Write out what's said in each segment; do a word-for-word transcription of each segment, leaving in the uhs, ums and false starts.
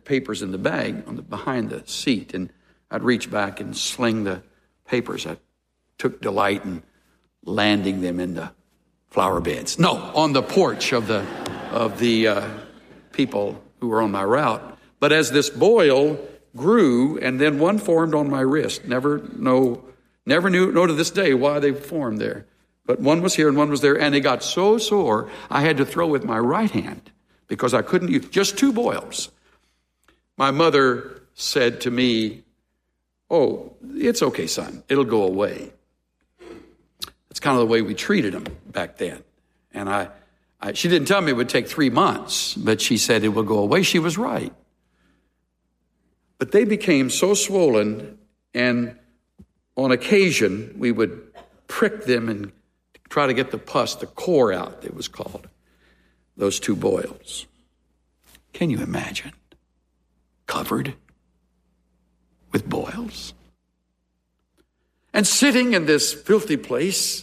papers in the bag on the behind the seat, and I'd reach back and sling the papers. I took delight in landing them in the flower beds. No, on the porch of the of the uh, people who were on my route. But as this boil grew, and then one formed on my wrist. Never know, never knew, know to this day why they formed there. But one was here and one was there, and they got so sore, I had to throw with my right hand because I couldn't use, just two boils. My mother said to me, "Oh, it's okay, son. It'll go away." That's kind of the way we treated them back then. And I, I, she didn't tell me it would take three months, but she said it will go away. She was right. But they became so swollen, and on occasion, we would prick them and try to get the pus, the core out, it was called, those two boils. Can you imagine? Covered with boils. And sitting in this filthy place,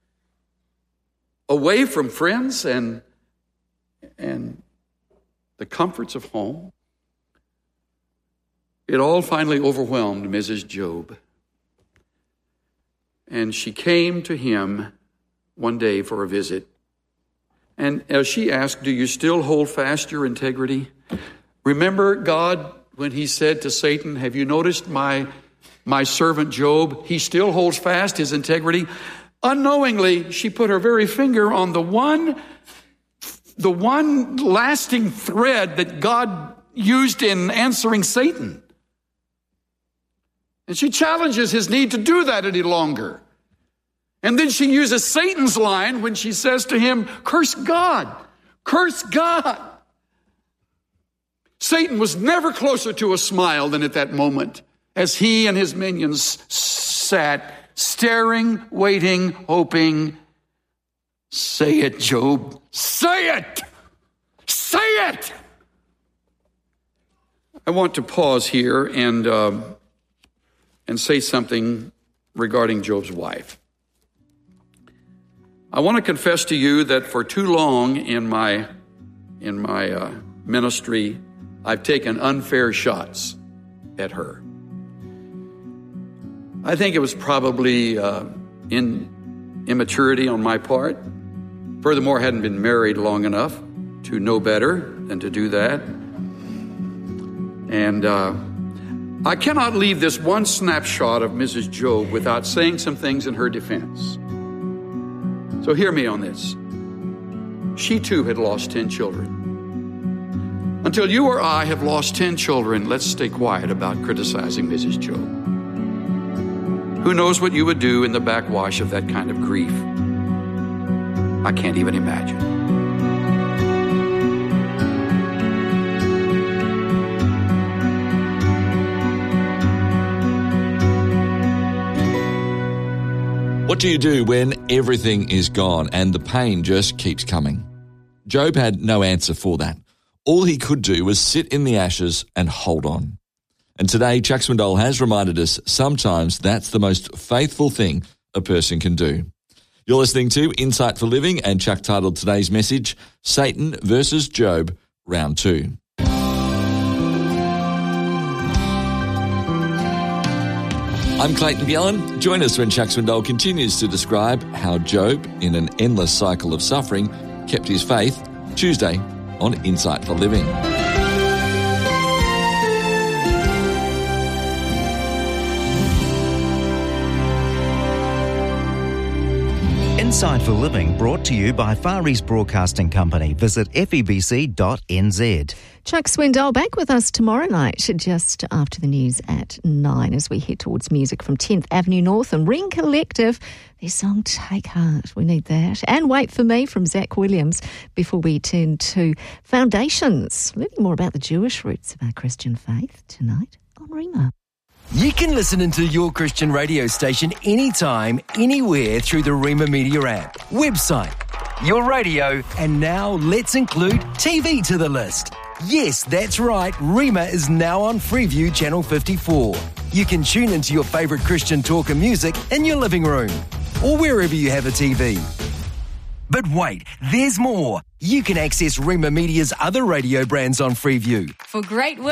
away from friends and, and the comforts of home, it all finally overwhelmed Missus Job. And she came to him one day for a visit. And as she asked, "Do you still hold fast your integrity? Remember God when he said to Satan, 'Have you noticed my, my servant Job? He still holds fast his integrity.'" Unknowingly, she put her very finger on the one, the one lasting thread that God used in answering Satan. And she challenges his need to do that any longer. And then she uses Satan's line when she says to him, "Curse God, curse God." Satan was never closer to a smile than at that moment as he and his minions sat staring, waiting, hoping. Say it, Job. Say it. Say it. I want to pause here and uh, and say something regarding Job's wife. I want to confess to you that for too long in my in my uh, ministry, I've taken unfair shots at her. I think it was probably uh, in immaturity on my part. Furthermore, I hadn't been married long enough to know better than to do that. And uh, I cannot leave this one snapshot of Missus Job without saying some things in her defense. So hear me on this. She too had lost ten children. Until you or I have lost ten children, let's stay quiet about criticizing Missus Job. Who knows what you would do in the backwash of that kind of grief? I can't even imagine. What do you do when everything is gone and the pain just keeps coming? Job had no answer for that. All he could do was sit in the ashes and hold on. And today, Chuck Swindoll has reminded us sometimes that's the most faithful thing a person can do. You're listening to Insight for Living, and Chuck titled today's message, Satan versus Job, Round two. I'm Clayton Bjellan. Join us when Chuck Swindoll continues to describe how Job, in an endless cycle of suffering, kept his faith, Tuesday on Insight for Living. Insight for Living brought to you by Far East Broadcasting Company. Visit f e b c dot n z. Chuck Swindoll back with us tomorrow night, just after the news at nine, as we head towards music from tenth Avenue North and Ring Collective. Their song Take Heart, we need that. And Wait For Me from Zach Williams before we turn to Foundations, learning more about the Jewish roots of our Christian faith tonight on Rhema. You can listen into your Christian radio station anytime, anywhere through the Rhema Media app, website, your radio, and now let's include T V to the list. Yes, that's right, Rhema is now on Freeview Channel fifty-four. You can tune into your favourite Christian talk and music in your living room or wherever you have a T V. But wait, there's more. You can access Rhema Media's other radio brands on Freeview. For great work.